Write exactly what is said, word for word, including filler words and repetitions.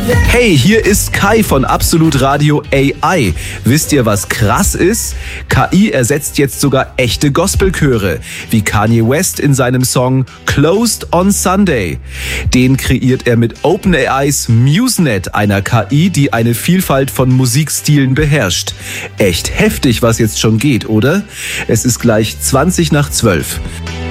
Hey, hier ist Kai von Absolut Radio A I. Wisst ihr, was krass ist? K I ersetzt jetzt sogar echte Gospelchöre, wie Kanye West in seinem Song Closed on Sunday. Den kreiert er mit OpenAIs MuseNet, einer K I, die eine Vielfalt von Musikstilen beherrscht. Echt heftig, was jetzt schon geht, oder? Es ist gleich zwanzig nach zwölf.